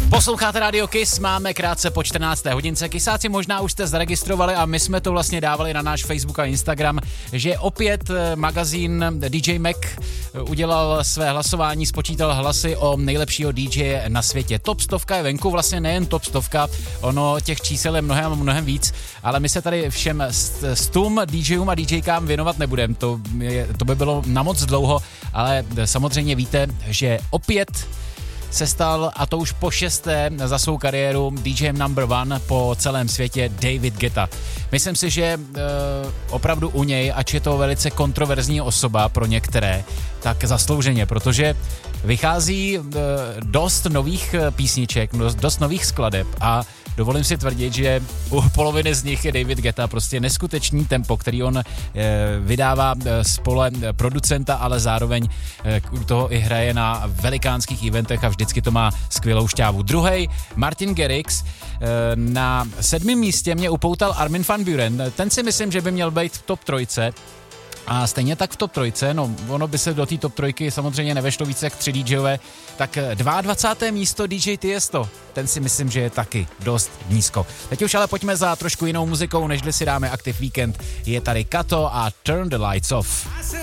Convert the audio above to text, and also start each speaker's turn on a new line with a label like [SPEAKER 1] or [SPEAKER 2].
[SPEAKER 1] Posloucháte Radio Kiss, máme krátce po 14. hodince. Kisáci, možná už jste zaregistrovali a my jsme to vlastně dávali na náš Facebook a Instagram, že opět magazín DJ Mag udělal své hlasování, spočítal hlasy o nejlepšího DJ na světě. Top 100 je venku, vlastně nejen top 100, ono těch čísel je mnohem víc, ale my se tady všem stům DJům a DJkám věnovat nebudeme, to by bylo na moc dlouho, ale samozřejmě víte, že opět se stal, a to už po 6. za svou kariéru, DJem number one po celém světě David Guetta. Myslím si, že opravdu u něj, ač je to velice kontroverzní osoba pro některé, tak zaslouženě, protože vychází dost nových písniček, dost nových skladeb a dovolím si tvrdit, že u poloviny z nich je David Guetta prostě neskutečný tempo, který on vydává z pole producenta, ale zároveň u toho i hraje na velikánských eventech a vždycky to má skvělou šťávu. Druhej, Martin Garrix, na 7. místě mě upoutal Armin van Buuren. Ten si myslím, že by měl být v top 3. A stejně tak v top 3, no ono by se do té top 3 samozřejmě nevešlo více jak 3 DJové, tak 22. místo DJ Tiesto, ten si myslím, že je taky dost nízko. Teď už ale pojďme za trošku jinou muzikou, nežli si dáme Active Weekend. Je tady Kato a Turn the Lights Off.